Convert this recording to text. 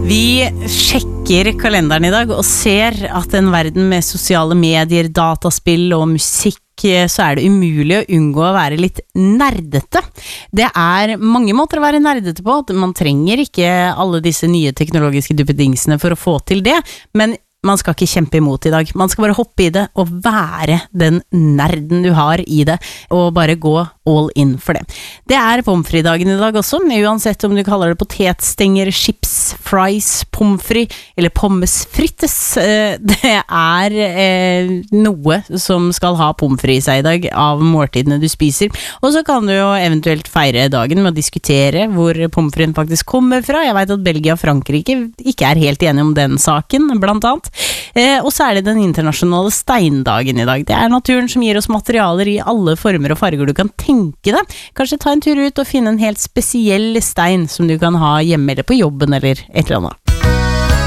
Vi sjekker kalenderen I dag og ser at en verden med sosiale medier, dataspill og musikk så det umulig å unngå å være litt nerdete. Det mange måter å være nerdete på. Man trenger ikke alle disse nye teknologiske duppedingsene for å få til det, men man skal ikke kjempe imot I dag. Man skal bare hoppe I det og være den nerden du har I det, og bare gå all in for det. Det pomfridagen I dag også, uansett om du kaller det potetstenger, chips, fries, pomfri eller pommes frites. Det noe som skal ha pomfri I seg I dag av måltidene du spiser. Og så kan du jo eventuelt feire dagen med å diskutere hvor pomfrien faktisk kommer fra. Jeg vet at Belgia og Frankrike ikke helt enige om den saken, blant annet. Og så det den internasjonale steindagen I dag. Det naturen som gir oss materialer I alle former og farger du kan tenke deg. Kanskje ta en tur ut og finne en helt spesiell stein som du kan ha hjemme eller på jobben eller et eller annet.